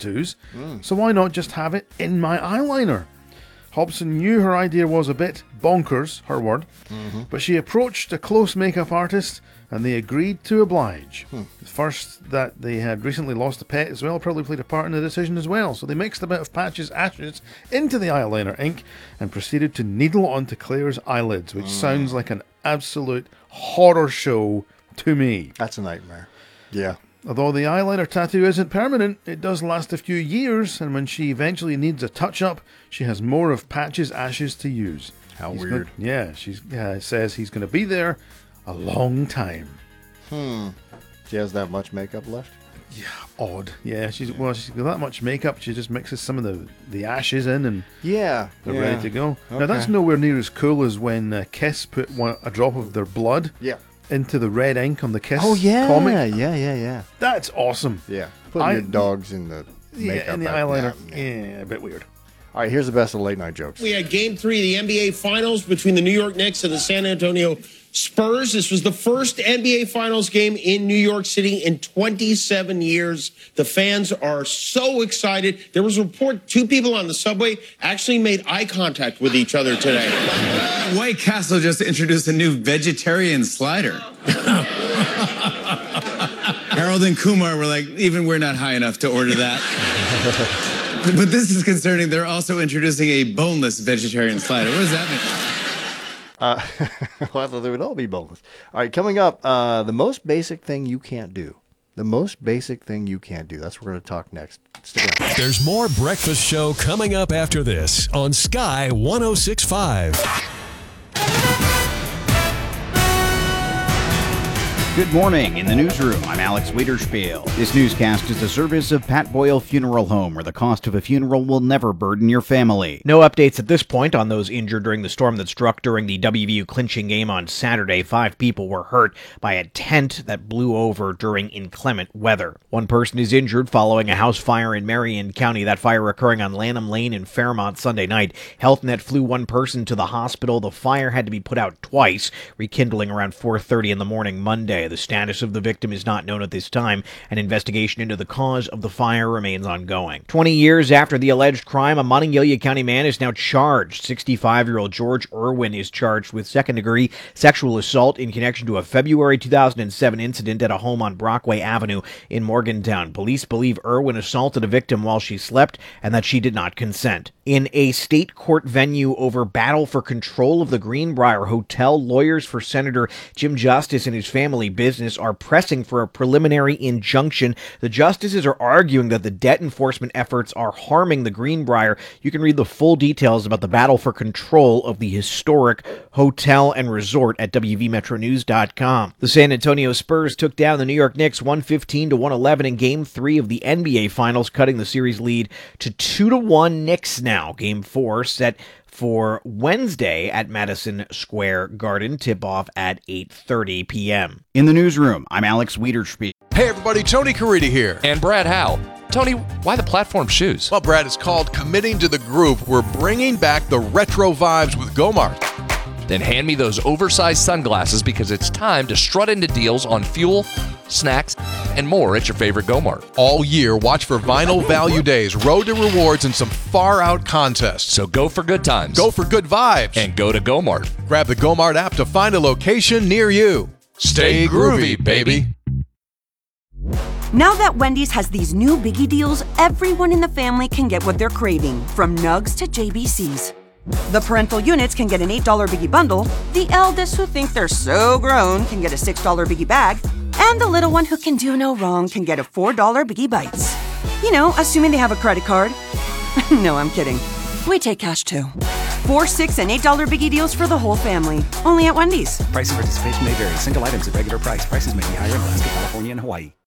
tattoos, so why not just have it in my eyeliner? Hobson knew her idea was a bit bonkers, her word, but she approached a close makeup artist and they agreed to oblige. First, that they had recently lost a pet as well probably played a part in the decision as well, so they mixed a bit of Patch's ashes into the eyeliner ink and proceeded to needle onto Claire's eyelids, which sounds like an absolute horror show to me. That's a nightmare. Yeah. Although the eyeliner tattoo isn't permanent, it does last a few years, and when she eventually needs a touch-up, she has more of Patch's ashes to use. How weird. She says he's going to be there a long time. She has that much makeup left? Yeah, odd. Yeah, she's got that much makeup, she just mixes some of the ashes in and they're ready to go. Okay. Now, that's nowhere near as cool as when Kiss put a drop of their blood into the red ink on the Kiss comic. Yeah. That's awesome. Yeah. Putting your dogs in the makeup. In the eyeliner. Yeah, a bit weird. All right, here's the best of late night jokes. We had Game 3 of the NBA Finals between the New York Knicks and the San Antonio Spurs. This was the first NBA Finals game in New York City in 27 years. The fans are so excited. There was a report 2 people on the subway actually made eye contact with each other today. White Castle just introduced a new vegetarian slider. Harold and Kumar were like, even we're not high enough to order that. But this is concerning. They're also introducing a boneless vegetarian slider. What does that mean? Well, I thought they would all be boneless. All right, coming up, the most basic thing you can't do. The most basic thing you can't do. That's what we're going to talk next. Stick around. There's more Breakfast Show coming up after this on Sky 106.5. Good morning. In the newsroom, I'm Alex Wiederspiel. This newscast is a service of Pat Boyle Funeral Home, where the cost of a funeral will never burden your family. No updates at this point on those injured during the storm that struck during the WVU clinching game on Saturday. 5 people were hurt by a tent that blew over during inclement weather. 1 person is injured following a house fire in Marion County. That fire occurring on Lanham Lane in Fairmont Sunday night. Health Net flew 1 person to the hospital. The fire had to be put out twice, rekindling around 4:30 in the morning Monday. The status of the victim is not known at this time. An investigation into the cause of the fire remains ongoing. 20 years after the alleged crime, a Monongalia County man is now charged. 65-year-old George Irwin is charged with second-degree sexual assault in connection to a February 2007 incident at a home on Brockway Avenue in Morgantown. Police believe Irwin assaulted a victim while she slept and that she did not consent. In a state court venue over battle for control of the Greenbrier Hotel, lawyers for Senator Jim Justice and his family business are pressing for a preliminary injunction. The justices are arguing that the debt enforcement efforts are harming the Greenbrier. You can read the full details about the battle for control of the historic hotel and resort at WVMetroNews.com. The San Antonio Spurs took down the New York Knicks 115-111 in Game 3 of the NBA Finals, cutting the series lead to 2-1 Knicks now. Game 4 set for Wednesday at Madison Square Garden. Tip-off at 8:30 p.m. In the newsroom, I'm Alex Wiederspiel. Hey everybody, Tony Caridi here. And Brad Howe. Tony, why the platform shoes? Well, Brad, it's called committing to the groove. We're bringing back the retro vibes with Gomart. Then hand me those oversized sunglasses because it's time to strut into deals on fuel, snacks, and more at your favorite Gomart. All year, watch for Vinyl Value Days, Road to Rewards, and some far-out contests. So go for good times. Go for good vibes. And go to Gomart. Grab the Gomart app to find a location near you. Stay groovy, baby. Now that Wendy's has these new biggie deals, everyone in the family can get what they're craving, from nugs to JBCs. The parental units can get an $8 biggie bundle, the eldest who think they're so grown can get a $6 biggie bag, and the little one who can do no wrong can get a $4 biggie bites. You know, assuming they have a credit card. No, I'm kidding. We take cash too. 4, $6, and $8 biggie deals for the whole family. Only at Wendy's. Price and participation may vary. Single items at regular price. Prices may be higher in Alaska, California, and Hawaii.